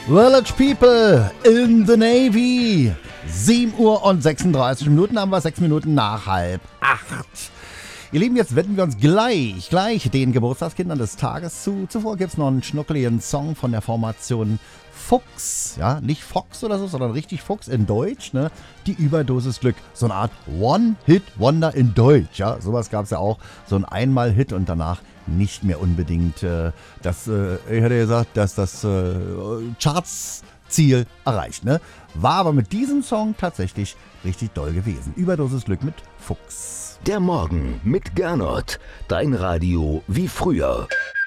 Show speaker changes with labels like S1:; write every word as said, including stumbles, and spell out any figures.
S1: Village People in the Navy. sieben Uhr und sechsunddreißig Minuten haben wir, sechs Minuten nach halb acht. Ihr Lieben, jetzt wenden wir uns gleich, gleich den Geburtstagskindern des Tages zu. Zuvor gibt es noch einen schnuckeligen Song von der Formation Fuchs. Ja, nicht Fox oder so, sondern richtig Fuchs in Deutsch, ne? Die Überdosis Glück. So eine Art One-Hit-Wonder in Deutsch, ja. Sowas gab es ja auch. So ein Einmal-Hit und danach nicht mehr unbedingt äh, das, äh, ich hätte gesagt, dass das äh, Charts-Ziel erreicht, ne? War aber mit diesem Song tatsächlich richtig doll gewesen. Überdosis Glück mit Fuchs.
S2: Der Morgen mit Gernot. Dein Radio wie früher.